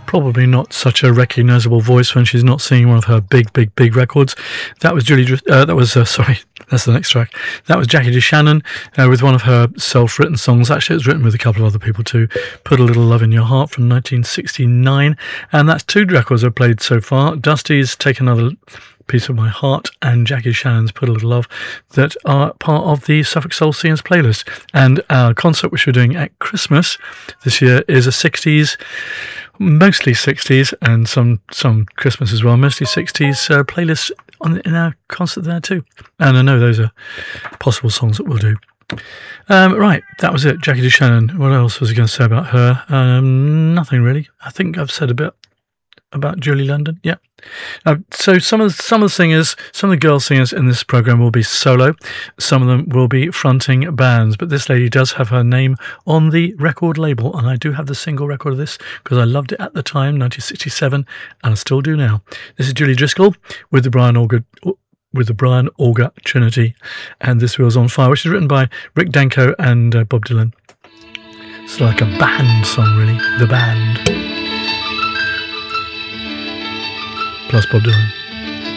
probably not such a recognisable voice when she's not singing one of her big records. That was sorry, that's the next track. That was Jackie DeShannon with one of her self-written songs. Actually, it was written with a couple of other people too. Put a Little Love in Your Heart from 1969. And that's two records I've played so far. Dusty's Take Another Piece of My Heart and Jackie Shannon's Put a Little Love, that are part of the Suffolk Soul Singers playlist. And our concert which we're doing at Christmas this year is a 60s, mostly 60s, and some Christmas as well, mostly 60s playlist in our concert there too. And I know those are possible songs that we'll do. Right, that was it. Jackie DeShannon. What else was I going to say about her? Nothing really. I think I've said a bit about Julie London. Yeah. So some of the singers, some of the girl singers in this program will be solo. Some of them will be fronting bands. But this lady does have her name on the record label, and I do have the single record of this because I loved it at the time, 1967, and I still do now. This is Julie Driscoll with the Brian Auger Trinity, and This Wheel's on Fire, which is written by Rick Danko and Bob Dylan. It's like a band song, really. The Band. Plus Bob Dylan.